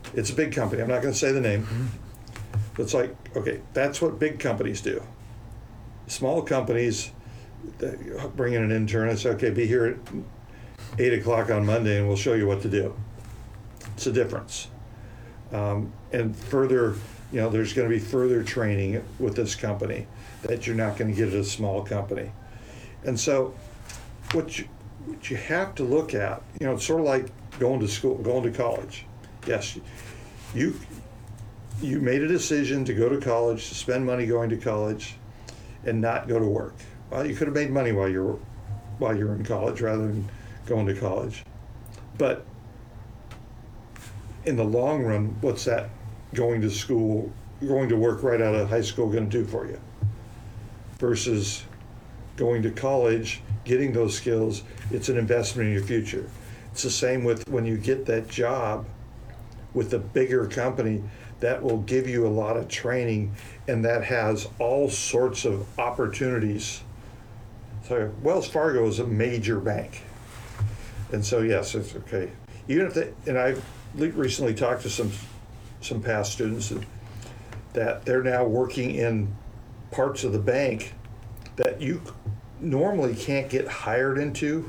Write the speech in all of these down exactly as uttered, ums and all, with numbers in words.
It's a big company. I'm not going to say the name. But it's like, okay, that's what big companies do. Small companies, they bring in an intern and say, okay, be here at eight o'clock on Monday and we'll show you what to do. It's a difference. Um, and further, you know, there's going to be further training with this company that you're not going to get at a small company. And so what you, what you have to look at, you know, it's sort of like going to school, going to college. Yes, you you made a decision to go to college, to spend money going to college and not go to work. Well, you could have made money while you were while you were in college rather than going to college. But in the long run, what's that going to school, going to work right out of high school going to do for you? Versus going to college, getting those skills, it's an investment in your future. It's the same with when you get that job with a bigger company that will give you a lot of training and that has all sorts of opportunities. So Wells Fargo is a major bank. And so yes, it's okay. Even if they, and I recently talked to some some past students that they're now working in parts of the bank that you normally can't get hired into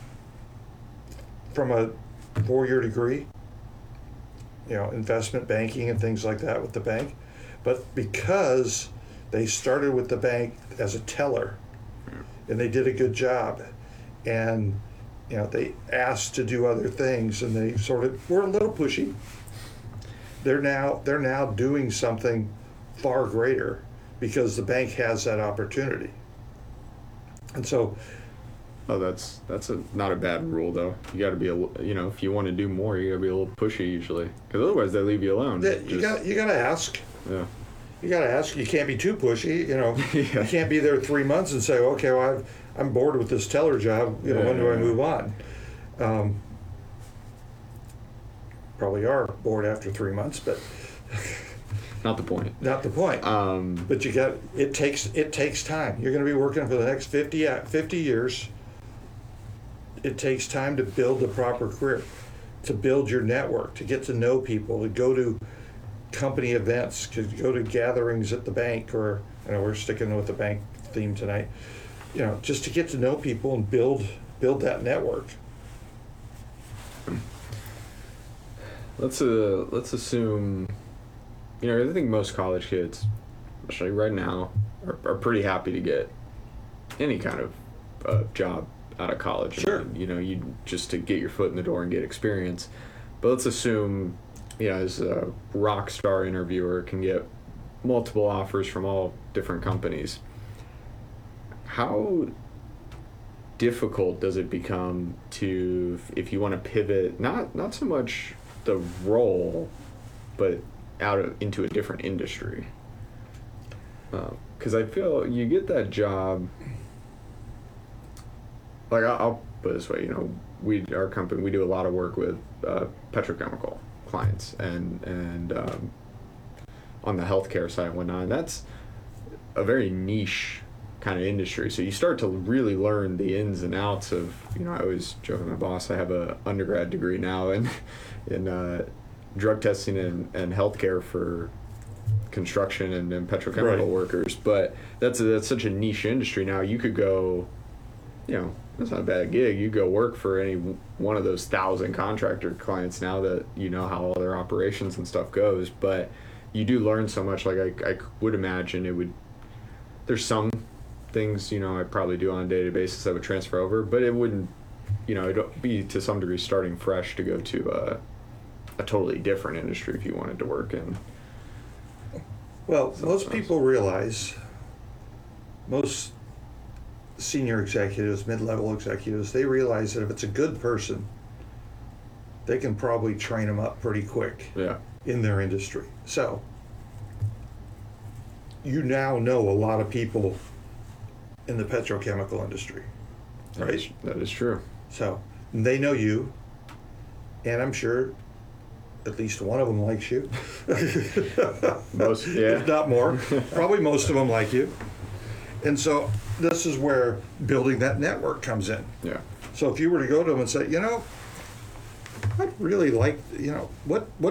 from a four-year degree, you know, investment banking and things like that with the bank. But because they started with the bank as a teller and they did a good job and, you know, they asked to do other things and they sort of were a little pushy, they're now they're now doing something far greater because the bank has that opportunity. And so, oh, that's that's a not a bad rule though. You got to be a you know if you want to do more, you got to be a little pushy usually, because otherwise they leave you alone. Yeah, you got you got to ask. Yeah. You got to ask. You can't be too pushy. You know, yeah. You can't be there three months and say, okay, well, I've, I'm bored with this teller job. You know, yeah, when do yeah, I yeah. move on? Um, probably are bored after three months, but not the point. Not the point. Um, but you got it takes it takes time. You're going to be working for the next fifty, fifty years. It takes time to build the proper career, to build your network, to get to know people, to go to company events, to go to gatherings at the bank, or I know we're sticking with the bank theme tonight. You know, just to get to know people and build build that network. Let's uh let's assume, you know, I think most college kids, especially right now, are, are pretty happy to get any kind of uh, job out of college. Sure. I mean, you know, you just to get your foot in the door and get experience. But let's assume, you know, as a rock star interviewer can get multiple offers from all different companies. How difficult does it become to, if you want to pivot, not not so much the role, but out of into a different industry? Because uh, I feel you get that job. Like I'll, I'll put it this way, you know, we our company we do a lot of work with uh, petrochemical clients and and um, on the healthcare side and whatnot. And that's a very niche kind of industry. So you start to really learn the ins and outs of, you know, I always joke with my boss, I have a undergrad degree now in in uh, drug testing and, and healthcare for construction and, and petrochemical Right. workers. But that's a, that's such a niche industry now. You could go, you know, that's not a bad gig. You go work for any one of those thousand contractor clients now that you know how all their operations and stuff goes. But you do learn so much. Like I, I would imagine it would, there's some things, you know, I probably do on a day-to-day basis that would transfer over, but it wouldn't, you know, it'd be to some degree starting fresh to go to a, a totally different industry if you wanted to work in. Well, most people realize, most senior executives, mid-level executives, they realize that if it's a good person, they can probably train them up pretty quick Yeah. in their industry. So you now know a lot of people in the petrochemical industry, That right? is, that is true. So they know you, and I'm sure at least one of them likes you. Most, yeah. If not more. Probably most of them like you. And so this is where building that network comes in. Yeah. So if you were to go to them and say, you know, I'd really like, you know, what, what